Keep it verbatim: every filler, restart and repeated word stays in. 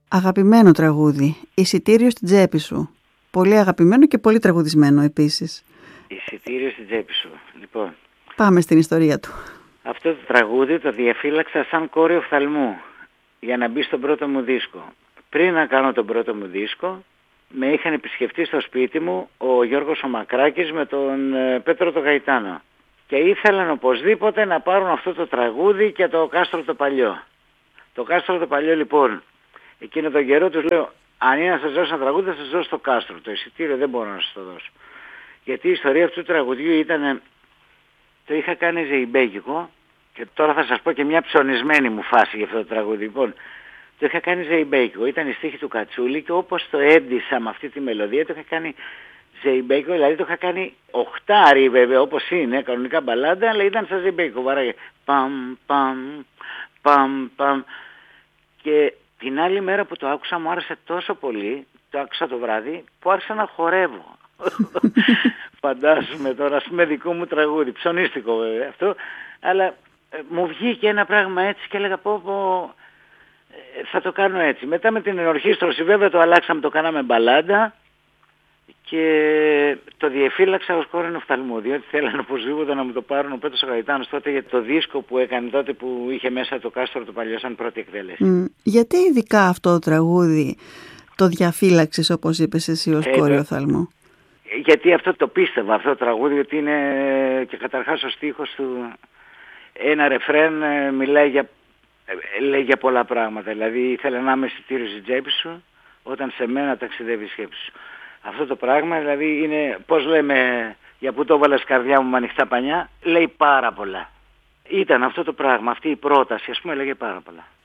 Αγαπημένο τραγούδι, εισιτήριο στην τσέπη σου. Πολύ αγαπημένο και πολύ τραγουδισμένο επίσης. Εισιτήριο στην τσέπη σου. Λοιπόν, πάμε στην ιστορία του. Αυτό το τραγούδι το διαφύλαξα σαν κόρη οφθαλμού για να μπει στον πρώτο μου δίσκο. Πριν να κάνω τον πρώτο μου δίσκο, με είχαν επισκεφτεί στο σπίτι μου ο Γιώργος ο Μακράκης με τον ε, Πέτρο το Γαϊτάνο. Και ήθελαν οπωσδήποτε να πάρουν αυτό το τραγούδι και το Κάστρο το Παλιό. Το Κάστρο το Παλιό λοιπόν, εκείνο τον καιρό τους λέω, αν είναι να σας δώσω ένα τραγούδι θα σας δώσω το Κάστρο. Το εισιτήριο δεν μπορώ να σας το δώσω. Γιατί η ιστορία αυτού του τραγουδιού ήταν, το είχα κάνει ζεϊμπέκικο και τώρα θα σας πω και μια ψωνισμένη μου φάση για αυτό το τραγούδι. Λοιπόν, το είχα κάνει ζεϊμπέκικο, ήταν η στίχη του Κατσούλη και όπως το έντυσα με αυτή τη μελωδία το είχα κάνει ζεϊμπέκικο, δηλαδή το είχα κάνει οχτάρι βέβαια όπως είναι, κανονικά μπαλάντα, αλλά ήταν σαν ζεϊμπέκικο, βαράγε παμ παμ παμ παμ. Και την άλλη μέρα που το άκουσα μου άρεσε τόσο πολύ, το άκουσα το βράδυ, που άρχισα να χορεύω. Φαντάζομαι τώρα, ας πούμε δικό μου τραγούδι, ψωνίστικο βέβαια αυτό, αλλά ε, μου βγήκε ένα πράγμα έτσι και έλεγα πω πω ε, θα το κάνω έτσι. Μετά με την ενορχήστρωση βέβαια το αλλάξαμε, το κάναμε μπαλάντα και το διεφύλαξα ως κόρη οφθαλμού, διότι θέλανε οπωσδήποτε να μου το πάρουν ο Πέτρος ο Γαϊτάνος τότε για το δίσκο που έκανε τότε που είχε μέσα το Κάστρο το Παλιό σαν πρώτη εκτέλεση. Mm. Γιατί ειδικά αυτό το τραγούδι το διαφύλαξες όπως είπες εσύ ως ε, κόρη οφθαλμού? Γιατί αυτό το πίστευα, αυτό το τραγούδι, ότι είναι και καταρχάς ο στίχος του ένα ρεφρέν μιλάει για, λέει για πολλά πράγματα. Δηλαδή ήθελε να είμαι εισιτήριο στην τσέπη σου όταν σε μένα ταξιδεύει η σκέψη σου. Αυτό το πράγμα δηλαδή είναι, πώς λέμε, για που το έβαλες καρδιά μου με ανοιχτά πανιά, λέει πάρα πολλά. Ήταν αυτό το πράγμα, αυτή η πρόταση ας πούμε έλεγε πάρα πολλά.